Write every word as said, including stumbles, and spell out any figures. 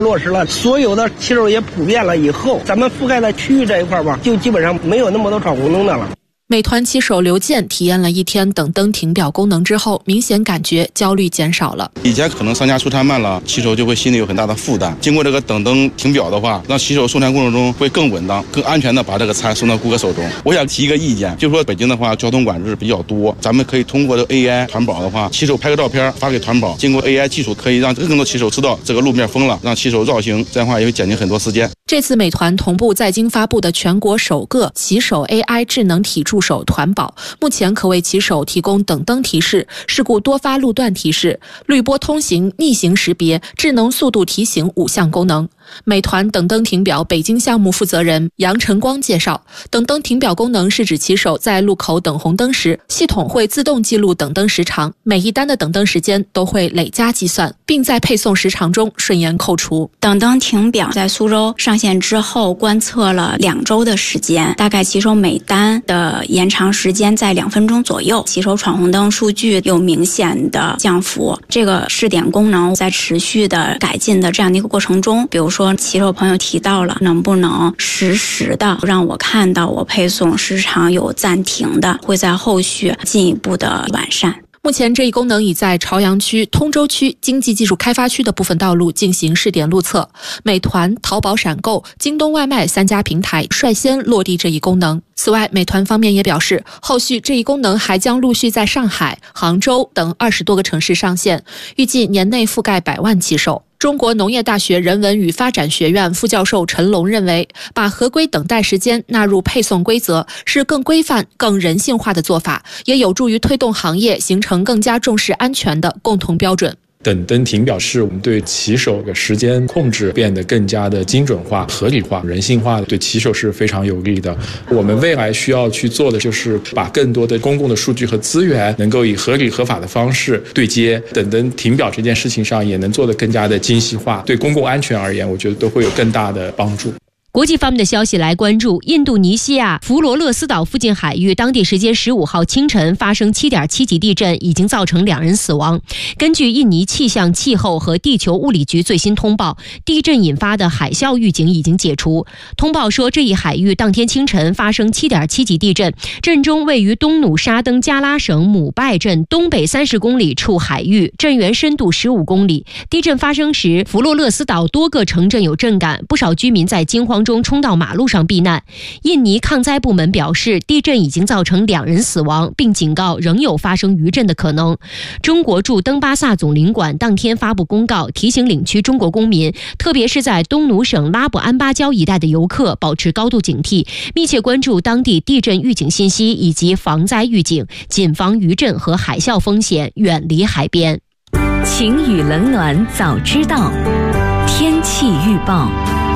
落实了所有的骑手也普遍了以后，咱们覆盖的区域这一块吧，就基本上没有那么多闯红灯的了。 美团骑手刘健体验了一天等灯停表功能之后，明显感觉焦虑减少了。 以前可能商家出餐慢了，骑手就会心里有很大的负担。经过这个等灯停表的话，让骑手送餐过程中会更稳当、更安全的把这个餐送到顾客手中。我想提一个意见，就是说北京的话交通管制比较多，咱们可以通过这个 A I 团保的话，骑手拍个照片发给团保，经过 A I 技术可以让更多骑手知道这个路面封了，让骑手绕行，这样的话也会减轻很多时间。 这次美团同步在京发布的全国首个骑手 A I 智能体助手团保，目前可为骑手提供等灯提示、事故多发路段提示、绿波通行、逆行识别、智能速度提醒五项功能。美团等灯停表北京项目负责人杨晨光介绍，等灯停表功能是指骑手在路口等红灯时，系统会自动记录等灯时长，每一单的等灯时间都会累加计算，并在配送时长中顺延扣除。 等灯停表在苏州上线之后，观测了两周的时间，大概骑手每单的延长时间在两分钟左右，骑手闯红灯数据有明显的降幅。这个试点功能在持续的改进的这样的一个过程中，比如说骑手朋友提到了，能不能实时的让我看到我配送时长有暂停的，会在后续进一步的完善。 目前这一功能已在朝阳区、通州区经济技术开发区的部分道路进行试点路测，美团、淘宝闪购、京东外卖三家平台率先落地这一功能。此外，美团方面也表示，后续这一功能还将陆续在上海、杭州等二十多个城市上线，预计年内覆盖百万骑手。中国农业大学人文与发展学院副教授陈龙认为，把合规等待时间纳入配送规则是更规范、更人性化的做法，也有助于推动行业形成更加重视安全的共同标准。 等灯停表是我们对骑手的时间控制变得更加的精准化、合理化、人性化的，对骑手是非常有利的。我们未来需要去做的就是把更多的公共的数据和资源能够以合理合法的方式对接，等灯停表这件事情上也能做得更加的精细化，对公共安全而言，我觉得都会有更大的帮助。 国际方面的消息来关注，印度尼西亚弗罗勒斯岛附近海域，当地时间十五号清晨发生 七点七 级地震，已经造成两人死亡。根据印尼气象气候和地球物理局最新通报，地震引发的海啸预警已经解除。通报说，这一海域当天清晨发生 七点七 级地震，震中位于东努沙登加拉省姆拜镇东北三十公里处海域，震源深度十五公里。地震发生时，弗洛勒斯岛多个城镇有震感，不少居民在惊慌中冲到马路上避难。印尼抗灾部门表示，地震已经造成两人死亡，并警告仍有发生余震的可能。中国驻登巴萨总领馆当天发布公告，提醒领区中国公民，特别是在东努省拉布安巴礁一带的游客保持高度警惕，密切关注当地地震预警信息以及防灾预警，谨防余震和海啸风险，远离海边。 晴雨冷暖早知道，天气预报。